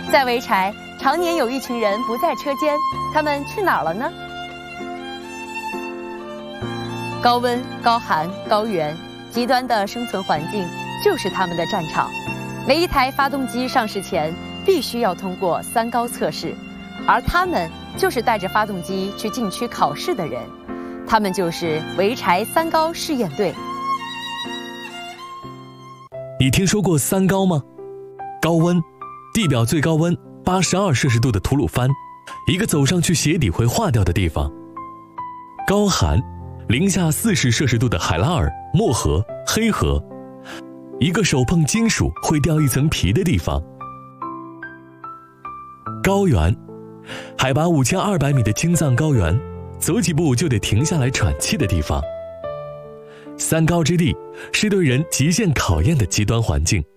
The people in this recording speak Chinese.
在潍柴，常年有一群人不在车间，他们去哪儿了呢？高温、高寒、高原，极端的生存环境就是他们的战场。每一台发动机上市前，必须要通过3高测试，而他们就是带着发动机去禁区考试的人。他们就是潍柴3高试验队。 你听说过3高吗？高温，地表最高温82摄氏度的吐鲁番，一个走上去鞋底会化掉的地方。高寒，零下40摄氏度的海拉尔、漠河、黑河，一个手碰金属会掉一层皮的地方。高原，海拔5200米的青藏高原，走几步就得停下来喘气的地方。3高之地是对人极限考验的极端环境。